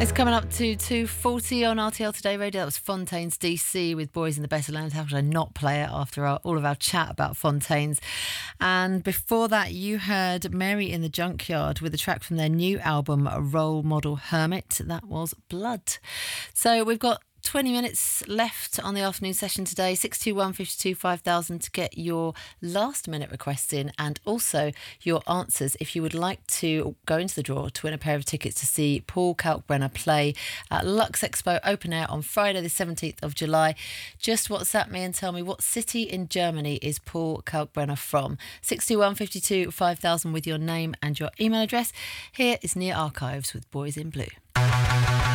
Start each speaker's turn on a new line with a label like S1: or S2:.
S1: It's coming up to 2:40 on RTL Today Radio. That was Fontaines DC with Boys in the Better Land. How could I not play it after all of our chat about Fontaines? And before that, you heard Mary in the Junkyard with a track from their new album, Role Model Hermit. That was Blood. So we've got 20 minutes left on the afternoon session today. 621 52 5000 to get your last minute requests in, and also your answers if you would like to go into the draw to win a pair of tickets to see Paul Kalkbrenner play at Lux Expo Open Air on Friday the 17th of July. Just WhatsApp me and tell me what city in Germany is Paul Kalkbrenner from. 621 52 5000 with your name and your email address. Here is Near Archives with Boys in Blue.